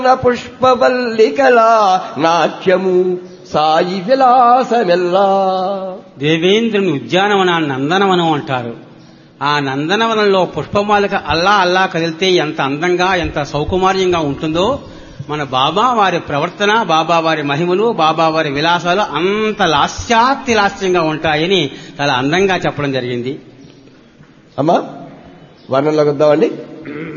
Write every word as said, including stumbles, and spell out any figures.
పుష్పవల్లికలా నాట్యము సాయి విలాసమెల్లా. దేవేంద్రుని ఉద్యానవనాన్ని నందనవనం అంటారు. ఆ నందనవనంలో పుష్పమాలిక అల్లా అల్లా కదిలితే ఎంత అందంగా ఎంత సౌకుమార్యంగా ఉంటుందో మన బాబా వారి ప్రవర్తన, బాబా వారి మహిమలు, బాబా వారి విలాసాలు అంత లాస్యాతి లాస్యంగా ఉంటాయని చాలా అందంగా చెప్పడం జరిగింది. అమ్మా వర్ణంలోకి వద్దామండి.